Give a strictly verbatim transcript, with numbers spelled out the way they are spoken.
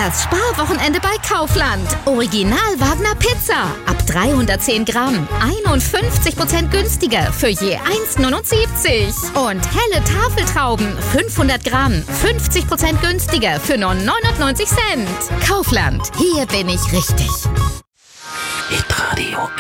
Das Sparwochenende bei Kaufland. Original Wagner Pizza. Ab dreihundertzehn Gramm. einundfünfzig Prozent günstiger für je eins Komma neunundsiebzig. Und helle Tafeltrauben. fünfhundert Gramm. fünfzig Prozent günstiger für nur neunundneunzig Cent. Kaufland. Hier bin ich richtig. Hitradio